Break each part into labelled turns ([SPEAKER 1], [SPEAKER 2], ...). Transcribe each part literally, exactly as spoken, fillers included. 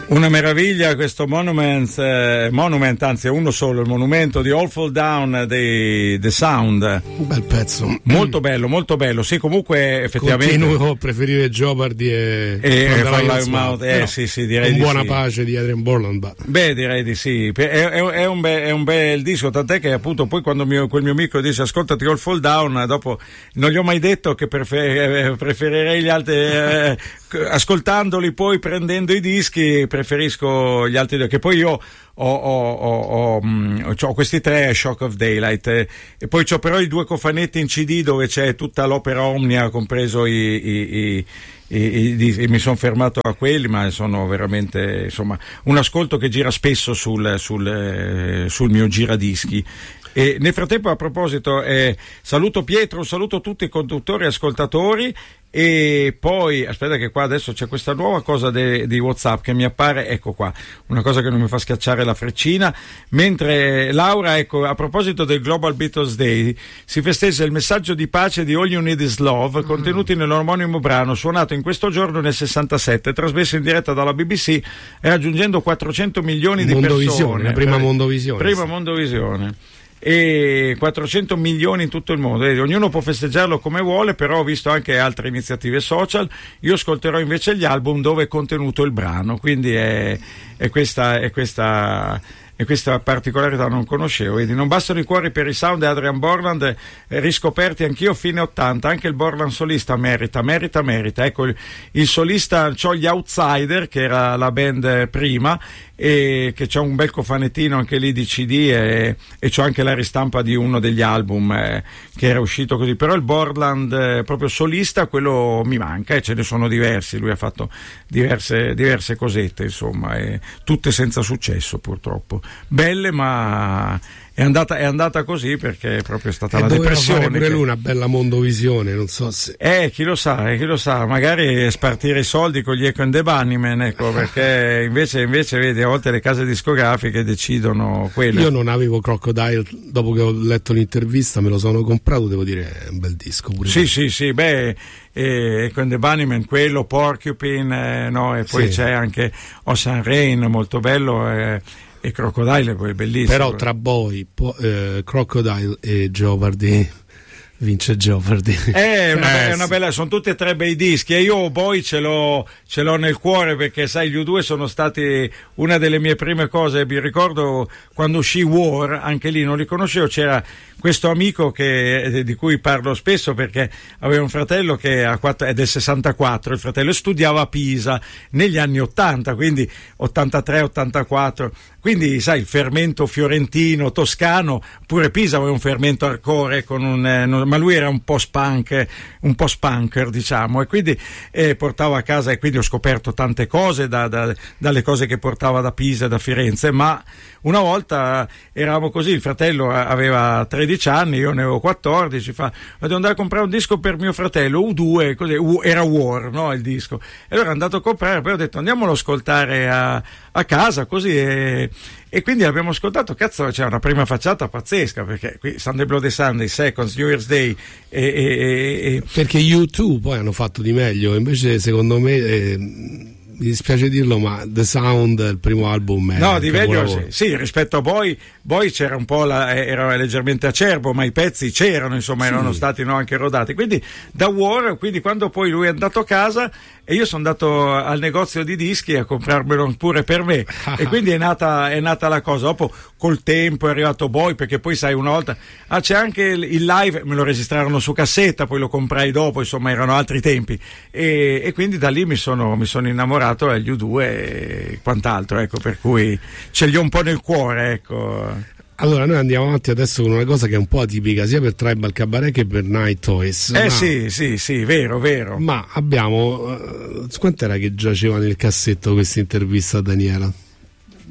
[SPEAKER 1] Una meraviglia questo Monument, eh, Monument, anzi è uno solo, il monumento di All Fall Down dei The Sound.
[SPEAKER 2] Un bel pezzo.
[SPEAKER 1] Molto bello, molto bello. Sì, comunque effettivamente.
[SPEAKER 2] Continuo a preferire Jeopardy e,
[SPEAKER 1] e Fall Mouth. Eh, sì, sì, direi
[SPEAKER 2] in
[SPEAKER 1] di
[SPEAKER 2] buona
[SPEAKER 1] sì.
[SPEAKER 2] pace di Adrian Borland.
[SPEAKER 1] Beh, direi di sì. È, è, è, un be, è un bel disco, tant'è che appunto poi quando mio, quel mio amico dice ascoltati All Fall Down, dopo non gli ho mai detto che prefer, preferirei gli altri, eh, ascoltandoli poi prendendo i dischi preferisco gli altri due, che poi io ho, ho, ho, ho, mh, ho questi tre Shock of Daylight eh, e poi c'ho però i due cofanetti in C D dove c'è tutta l'opera Omnia, compreso i, i, i E, e, e mi sono fermato a quelli, ma sono veramente insomma un ascolto che gira spesso sul, sul, eh, sul mio giradischi. E nel frattempo, a proposito, eh, saluto Pietro, saluto tutti i conduttori e ascoltatori. E poi aspetta che qua adesso c'è questa nuova cosa de, di WhatsApp che mi appare, ecco qua, una cosa che non mi fa schiacciare la freccina, mentre Laura, ecco, a proposito del Global Beatles Day si festeggia il messaggio di pace di All You Need Is Love, contenuti mm. nell'omonimo brano, suonato in questo giorno nel sessantasette, trasmesso in diretta dalla B B C e raggiungendo quattrocento milioni di persone.
[SPEAKER 2] La prima Mondovisione.
[SPEAKER 1] Prima Mondovisione. E quattrocento milioni in tutto il mondo, e ognuno può festeggiarlo come vuole, però ho visto anche altre iniziative social. Io ascolterò invece gli album dove è contenuto il brano, quindi è, è questa è questa e questa particolarità non conoscevo. Vedi, non bastano i cuori per i Sound e Adrian Borland, eh, riscoperti anch'io fine ottanta, anche il Borland solista merita, merita, merita. Ecco, il, il solista, c'ho gli Outsider, che era la band prima, e che c'è un bel cofanettino anche lì di C D, e, e c'ho anche la ristampa di uno degli album eh, che era uscito così, però il Borland eh, proprio solista, quello mi manca, e ce ne sono diversi, lui ha fatto diverse, diverse cosette, insomma, e tutte senza successo purtroppo. Belle, ma è andata, è andata così perché è proprio stata
[SPEAKER 2] e
[SPEAKER 1] la depressione.
[SPEAKER 2] Fare pure
[SPEAKER 1] che...
[SPEAKER 2] lui una bella Mondovisione, non so se.
[SPEAKER 1] Eh, chi lo sa, eh, chi lo sa, magari spartire i soldi con gli Echo and the Bunnymen, ecco, perché invece, invece vedi, a volte le case discografiche decidono quello.
[SPEAKER 2] Io non avevo Crocodile, dopo che ho letto l'intervista me lo sono comprato, devo dire è un bel disco pure.
[SPEAKER 1] Sì, sì, sì, beh, e Echo and the Bunnymen, quello, Porcupine, eh, no, e poi sì. C'è anche Ocean Rain, molto bello, eh, e Crocodile poi bellissimo.
[SPEAKER 2] Però tra Boy, po- eh, Crocodile e Jeopardy vince Jeopardy.
[SPEAKER 1] È una, eh, è una bella, sono tutti e tre bei dischi, e io Boy ce l'ho, ce l'ho nel cuore, perché sai, gli U due sono stati una delle mie prime cose. Mi ricordo quando uscì War, anche lì non li conoscevo, c'era questo amico che, di cui parlo spesso perché aveva un fratello che ha quattro, è del sessantaquattro, il fratello studiava a Pisa negli anni ottanta, quindi ottantatré ottantaquattro, quindi sai, il fermento fiorentino, toscano, pure Pisa aveva un fermento hardcore con un, eh, ma lui era un po' spunk, un po' spunker, diciamo, e quindi eh, portavo a casa, e quindi ho scoperto tante cose da, da, dalle cose che portava da Pisa e da Firenze. Ma una volta eravamo così, il fratello aveva tredici anni, io ne avevo quattordici, fa, devo andare a comprare un disco per mio fratello, U due, così, era War, no, il disco, e allora è andato a comprare, poi ho detto andiamolo a ascoltare a, a casa, così, e, e quindi abbiamo ascoltato, cazzo, c'è una prima facciata pazzesca, perché qui Sunday Bloody Sunday, Seconds, New Year's Day, e, e, e...
[SPEAKER 2] perché U due poi hanno fatto di meglio, invece secondo me eh, mi dispiace dirlo, ma The Sound, il primo album, è
[SPEAKER 1] no, di meglio sì, sì, rispetto a Boy, Boy c'era un po', la, era leggermente acerbo, ma i pezzi c'erano, insomma, sì. Erano stati no, anche rodati, quindi da War, quindi quando poi lui è andato a casa e io sono andato al negozio di dischi a comprarmelo pure per me, e quindi è nata, è nata la cosa. Dopo col tempo è arrivato Boy, perché poi sai, una volta ah, c'è anche il, il live, me lo registrarono su cassetta, poi lo comprai dopo, insomma erano altri tempi, e, e quindi da lì mi sono, mi sono innamorato agli U due e quant'altro, ecco, per cui ce li ho un po' nel cuore, ecco.
[SPEAKER 2] Allora noi andiamo avanti adesso con una cosa che è un po' atipica sia per Tribal Cabaret che per Night Toys.
[SPEAKER 1] Eh
[SPEAKER 2] ma...
[SPEAKER 1] sì, sì, sì, vero, vero.
[SPEAKER 2] Ma abbiamo... Uh, quant'era che giaceva nel cassetto questa intervista a Daniela?
[SPEAKER 3] millenovecento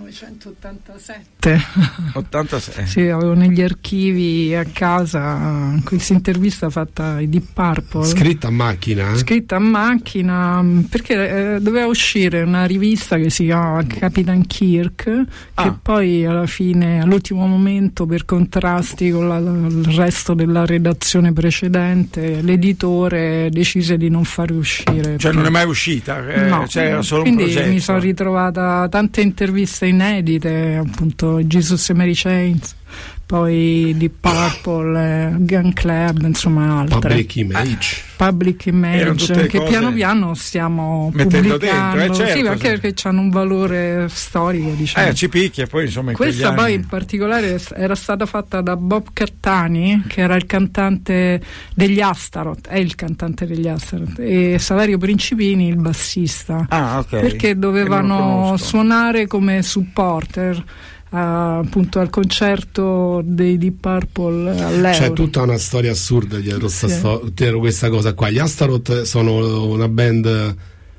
[SPEAKER 3] millenovecentottantasette.
[SPEAKER 1] ottantasei.
[SPEAKER 3] Sì, avevo negli archivi a casa questa intervista fatta ai Deep Purple.
[SPEAKER 2] Scritta a macchina? Eh?
[SPEAKER 3] Scritta a macchina, perché eh, doveva uscire una rivista che si chiama Capitan Kirk, che
[SPEAKER 1] ah.
[SPEAKER 3] poi alla fine, all'ultimo momento, per contrasti con la, il resto della redazione precedente, l'editore decise di non fare uscire.
[SPEAKER 1] Cioè non è mai uscita? Eh,
[SPEAKER 3] No,
[SPEAKER 1] cioè era solo
[SPEAKER 3] quindi
[SPEAKER 1] un progetto.
[SPEAKER 3] mi sono ritrovata tante interviste inedite, appunto Jesus and Mary Chains, poi Deep Purple, eh, Gun Club, insomma altre.
[SPEAKER 2] Public Image.
[SPEAKER 3] Public
[SPEAKER 1] Erano tutte
[SPEAKER 3] Image, che
[SPEAKER 1] cose
[SPEAKER 3] piano piano stiamo
[SPEAKER 1] mettendo
[SPEAKER 3] pubblicando,
[SPEAKER 1] dentro, eh, certo,
[SPEAKER 3] sì, perché,
[SPEAKER 1] sì.
[SPEAKER 3] perché hanno un valore storico, diciamo.
[SPEAKER 1] Eh, ci picchia, poi insomma in
[SPEAKER 3] Questa
[SPEAKER 1] quegli
[SPEAKER 3] poi
[SPEAKER 1] anni...
[SPEAKER 3] in particolare era stata fatta da Bob Cattani, che era il cantante degli Astaroth, è il cantante degli Astaroth, e Saverio Principini il bassista.
[SPEAKER 1] Ah, ok.
[SPEAKER 3] Perché
[SPEAKER 1] Che non
[SPEAKER 3] dovevano
[SPEAKER 1] conosco.
[SPEAKER 3] suonare come supporter Uh, appunto al concerto dei Deep Purple all'Euro.
[SPEAKER 2] C'è tutta una storia assurda dietro,
[SPEAKER 3] Sì.
[SPEAKER 2] sta, dietro questa cosa qua. Gli Astaroth sono una band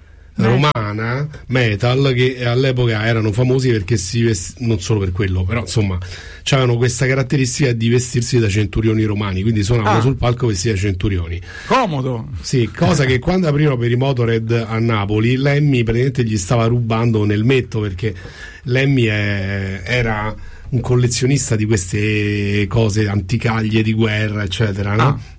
[SPEAKER 2] romana, metal, che all'epoca erano famosi perché si vest... non solo per quello, però insomma avevano questa caratteristica di vestirsi da centurioni romani, quindi suonavano
[SPEAKER 1] Ah.
[SPEAKER 2] sul palco vestiti da centurioni.
[SPEAKER 1] Comodo.
[SPEAKER 2] Sì, cosa che quando aprirono per i Motorhead a Napoli, Lemmy praticamente gli stava rubando nel metto, perché Lemmy è... era un collezionista di queste cose, anticaglie di guerra, eccetera, no?
[SPEAKER 1] Ah.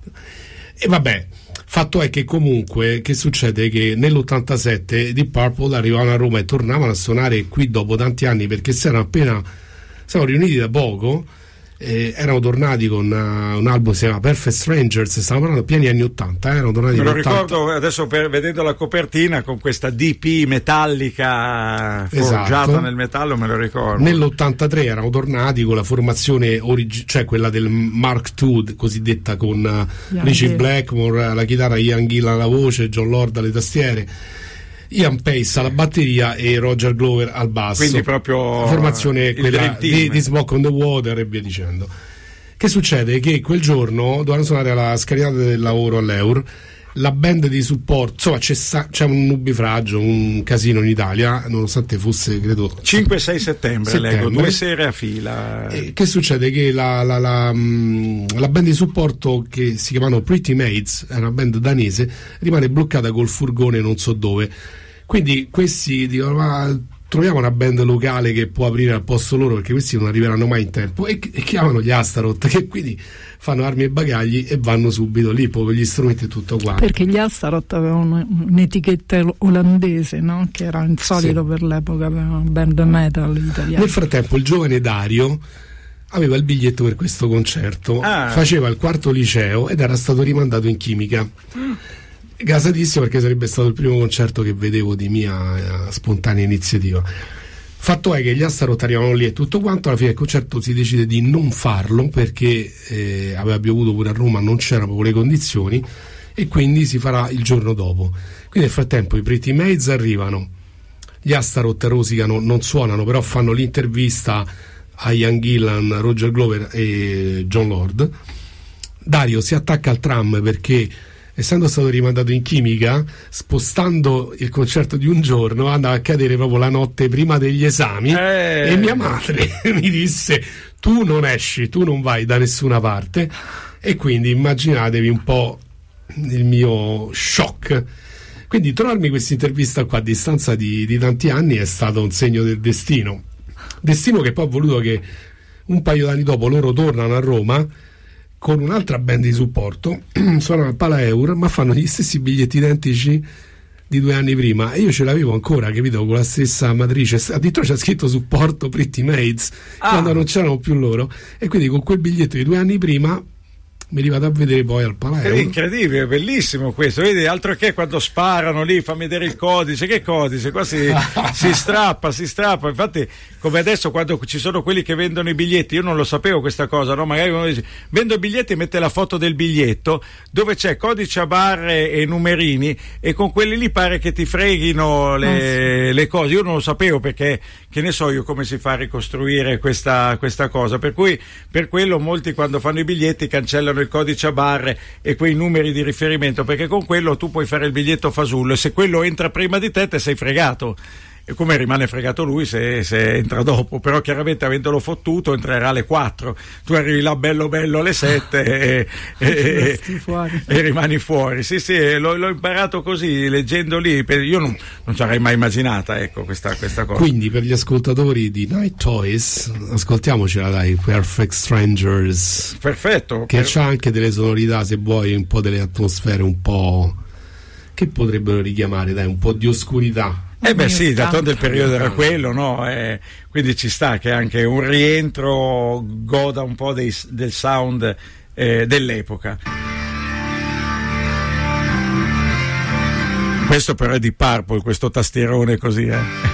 [SPEAKER 2] E vabbè, fatto è che comunque che succede che nell'ottantasette Deep Purple arrivavano a Roma e tornavano a suonare qui dopo tanti anni, perché si erano appena siamo riuniti da poco, eh, erano tornati con uh, un album che si chiama Perfect Strangers, stavamo parlando pieni anni ottanta, eh, erano tornati
[SPEAKER 1] Me lo
[SPEAKER 2] nell'ottanta.
[SPEAKER 1] ricordo adesso per, vedendo la copertina con questa D P metallica forgiata
[SPEAKER 2] Esatto.
[SPEAKER 1] nel metallo, me lo ricordo.
[SPEAKER 2] Nell'ottantatré erano tornati con la formazione origi- cioè quella del Mark due cosiddetta, con uh,
[SPEAKER 3] Ian
[SPEAKER 2] Richie
[SPEAKER 3] Gill.
[SPEAKER 2] Blackmore la chitarra, Ian Gill alla voce, John Lord alle tastiere, Ian Pace alla batteria e Roger Glover al basso.
[SPEAKER 1] Quindi proprio
[SPEAKER 2] la formazione
[SPEAKER 1] il
[SPEAKER 2] quella
[SPEAKER 1] Dream Team.
[SPEAKER 2] di, di Smoke on the Water e via dicendo. Che succede? Che quel giorno dovevano suonare alla scalinata del lavoro all'Eur. La band di supporto, insomma c'è, sa- c'è un nubifragio, un casino in Italia, nonostante fosse credo
[SPEAKER 1] cinque sei settembre,
[SPEAKER 2] settembre.
[SPEAKER 1] leggo, due sere a fila.
[SPEAKER 2] E che succede? Che la, la, la, mh, la band di supporto, che si chiamano Pretty Maids, è una band danese, rimane bloccata col furgone non so dove. Quindi questi dicono: ma troviamo una band locale che può aprire al posto loro, perché questi non arriveranno mai in tempo, e, e chiamano gli Astaroth, che quindi fanno armi e bagagli e vanno subito lì, poi con gli strumenti e tutto quanto.
[SPEAKER 3] Perché gli Astaroth avevano un'etichetta olandese, no? Che era insolito
[SPEAKER 2] Sì.
[SPEAKER 3] per l'epoca per una band metal italiana.
[SPEAKER 2] Nel frattempo il giovane Dario aveva il biglietto per questo concerto,
[SPEAKER 1] Ah.
[SPEAKER 2] faceva il quarto liceo ed era stato rimandato in chimica. Gasatissimo, perché sarebbe stato il primo concerto che vedevo di mia eh, spontanea iniziativa. Fatto è che gli Astaroth arrivano lì e tutto quanto, alla fine del concerto si decide di non farlo perché eh, aveva piovuto pure a Roma, non c'erano proprio le condizioni, e quindi si farà il giorno dopo. Quindi nel frattempo i Pretty Maids arrivano, gli Astaroth rosicano, non suonano, però fanno l'intervista a Ian Gillan, Roger Glover e John Lord. Dario si attacca al tram perché, essendo stato rimandato in chimica, spostando il concerto di un giorno, andava a cadere proprio la notte prima degli esami,
[SPEAKER 1] Eh.
[SPEAKER 2] e mia madre mi disse: tu non esci, tu non vai da nessuna parte. E quindi immaginatevi un po' il mio shock. Quindi trovarmi questa intervista qua a distanza di, di tanti anni è stato un segno del destino. Destino che poi ha voluto che un paio d'anni dopo loro tornano a Roma con un'altra band di supporto, suonano al Palaeur, ma fanno gli stessi biglietti identici di due anni prima, e io ce l'avevo ancora, capito, con la stessa matrice, addirittura c'è scritto supporto Pretty Maids,
[SPEAKER 1] Ah.
[SPEAKER 2] quando non c'erano più loro, e quindi con quel biglietto di due anni prima me li vado a vedere poi al
[SPEAKER 1] È
[SPEAKER 2] Palaeur.
[SPEAKER 1] incredibile, bellissimo questo. Vedi, altro che quando sparano lì, fammi vedere il codice. Che codice? Qua si, si strappa, si strappa. Infatti, come adesso, quando ci sono quelli che vendono i biglietti, io non lo sapevo questa cosa, no? Magari uno dice: vendo i biglietti e mette la foto del biglietto dove c'è codice a barre e numerini, e con quelli lì pare che ti freghino le,
[SPEAKER 3] Ah, sì.
[SPEAKER 1] le cose. Io non lo sapevo, perché che ne so io come si fa a ricostruire questa, questa cosa. Per cui, per quello, molti quando fanno i biglietti cancellano il codice a barre e quei numeri di riferimento, perché con quello tu puoi fare il biglietto fasullo, e se quello entra prima di te te sei fregato. e come rimane fregato lui se, se entra dopo, però chiaramente avendolo fottuto entrerà alle quattro, tu arrivi là bello bello alle sette e, e, e, e rimani fuori. Sì sì, l'ho, l'ho imparato così leggendo lì, io non, non ci avrei mai immaginata, ecco, questa, questa cosa.
[SPEAKER 2] Quindi per gli ascoltatori di Night Toys ascoltiamocela, dai, Perfect Strangers,
[SPEAKER 1] perfetto,
[SPEAKER 2] che
[SPEAKER 1] per...
[SPEAKER 2] c'ha anche delle sonorità, se vuoi, un po' delle atmosfere un po' che potrebbero richiamare, dai, un po' di oscurità.
[SPEAKER 1] Eh beh sì, d'altronde il periodo era quello, no? Eh, quindi ci sta che anche un rientro goda un po' dei, del sound eh, dell'epoca. Questo però è di Purple, questo tastierone così, eh.